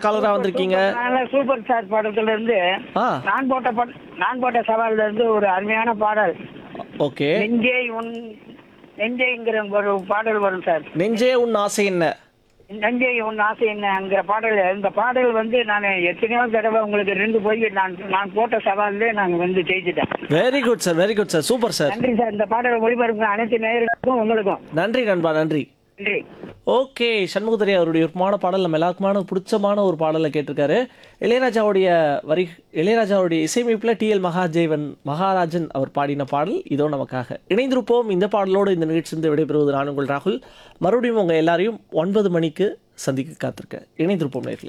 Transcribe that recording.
Cholera வந்திருக்கீங்க. Super star படத்துல இருந்து ஆ நான் போட்ட சவால்ல இருந்து ஒரு அருமையான பாடல் ஓகே. நெஞ்சைங்கிற ஒரு பாடல் வரும் சார். நெஞ்சே உன் ஆசை என்ன? நெஞ்சை உன் ஆசை என்னங்கிற பாடல். இந்த பாடல் வந்து நான் எத்தனையோ தடவை உங்களுக்கு 2 போய் நான் போட்ட சவால்ல நான் வந்து ஜெயிச்சிட்டேன். Very good sir, very good sir, super sir. நன்றி சார். இந்த பாடலை ஒளிபரப்பு அனைத்து நேயர்களுக்கும் உங்களுக்கும் நன்றி நண்பா, நன்றி. நன்றி. ஓகே, சண்முகதரி அவருடைய விருப்பமான பாடல் நம்ம எல்லாருக்குமான பிடிச்சமான ஒரு பாடலை கேட்டிருக்காரு. இளையராஜாவுடைய இசையமைப்பில் டிஎல் மகாராஜன் அவர் பாடின பாடல் இதோ நமக்காக. இணைந்திருப்போம். இந்த பாடலோடு இந்த நிகழ்ச்சியிலிருந்து விடைபெறுவது நான் உங்கள் ராகுல். மறுபடியும் உங்கள் எல்லாரையும் 9 மணிக்கு சந்திக்க காத்திருக்கேன். இணைந்திருப்போம் நேயர்களே.